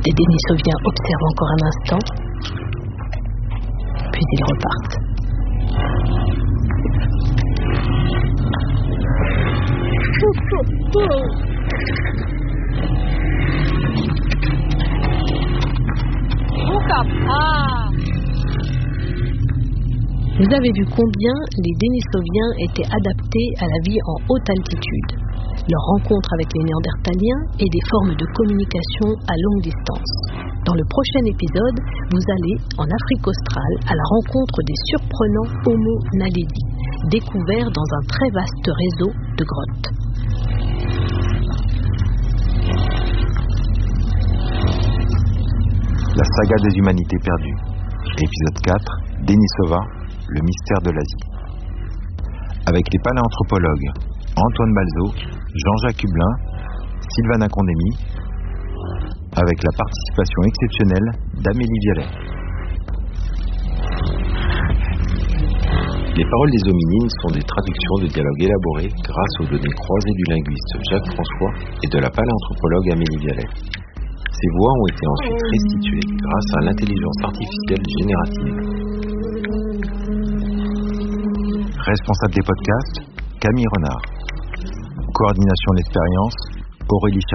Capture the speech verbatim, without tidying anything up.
Les Denisoviens observent encore un instant, puis ils repartent. Vous avez vu combien les Denisoviens étaient adaptés à la vie en haute altitude. Leur rencontre avec les Néandertaliens et des formes de communication à longue distance. Dans le prochain épisode, vous allez en Afrique australe à la rencontre des surprenants Homo naledi, découverts dans un très vaste réseau de grottes. La saga des humanités perdues. Épisode quatre, Denisova, le mystère de l'Asie. Avec les paléanthropologues Antoine Balzo, Jean-Jacques Hublin, Sylvana Condemi, avec la participation exceptionnelle d'Amélie Vialet. Les paroles des hominines sont des traductions de dialogues élaborés grâce aux données croisées du linguiste Jacques François et de la paléanthropologue Amélie Vialet. Ces voix ont été ensuite restituées grâce à l'intelligence artificielle générative. Responsable des podcasts, Camille Renard. Coordination d'expérience, Aurélie